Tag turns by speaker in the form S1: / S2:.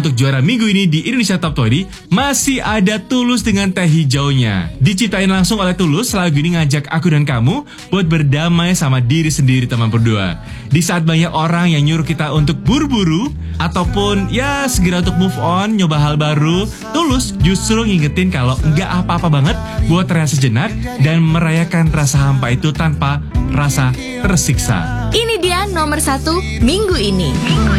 S1: untuk juara minggu ini di Indonesia Top 20 masih ada Tulus dengan Teh Hijaunya. Diciptain langsung oleh Tulus, lagu ini ngajak aku dan kamu buat berdamai sama diri sendiri teman berdua. Di saat banyak orang yang nyuruh kita untuk buru-buru ataupun ya segera untuk move on, nyoba hal baru, Tulus justru ngingetin kalau nggak apa-apa banget buat rehat sejenak dan merayakan rasa hampa itu tanpa rasa tersiksa.
S2: Ini dia nomor 1 minggu ini.